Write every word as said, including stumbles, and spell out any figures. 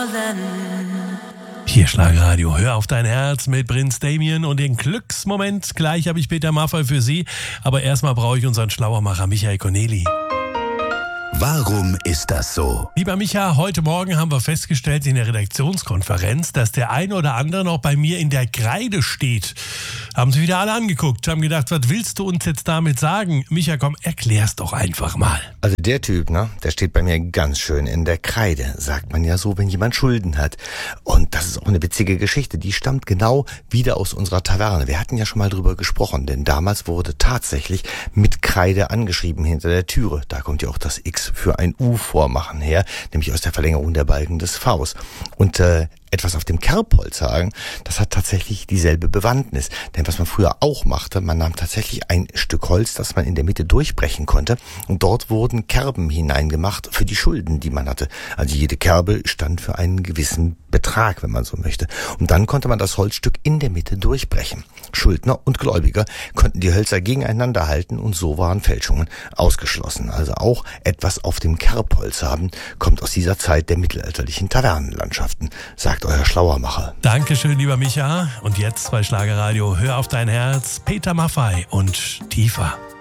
Hier Schlagerradio, hör auf dein Herz mit Prinz Damien und den Glücksmoment. Gleich habe ich Peter Maffay für Sie, aber erstmal brauche ich unseren Schlauermacher Michael Corneli. Warum ist das so? Lieber Micha, heute Morgen haben wir festgestellt in der Redaktionskonferenz, dass der eine oder andere noch bei mir in der Kreide steht. Haben sie wieder alle angeguckt, haben gedacht, was willst du uns jetzt damit sagen? Micha, komm, erklär's doch einfach mal. Also der Typ, ne, der steht bei mir ganz schön in der Kreide, sagt man ja so, wenn jemand Schulden hat. Und das ist auch eine witzige Geschichte, die stammt genau wieder aus unserer Taverne. Wir hatten ja schon mal drüber gesprochen, denn damals wurde tatsächlich mit Kreide angeschrieben hinter der Türe. Da kommt ja auch das X für ein U vormachen her, nämlich aus der Verlängerung der Balken des Vs. Und äh, etwas auf dem Kerbholz sagen, das hat tatsächlich dieselbe Bewandtnis. Denn was man früher auch machte, man nahm tatsächlich ein Stück Holz, das man in der Mitte durchbrechen konnte, und dort wurden Kerben hineingemacht für die Schulden, die man hatte. Also jede Kerbe stand für einen gewissen Betrag, wenn man so möchte. Und dann konnte man das Holzstück in der Mitte durchbrechen. Schuldner und Gläubiger konnten die Hölzer gegeneinander halten und so waren Fälschungen ausgeschlossen. Also auch etwas auf dem Kerbholz haben, kommt aus dieser Zeit der mittelalterlichen Tavernenlandschaften, sagt euer Schlauermacher. Dankeschön, lieber Micha. Und jetzt bei Schlagerradio, hör auf dein Herz, Peter Maffay und Tiefer.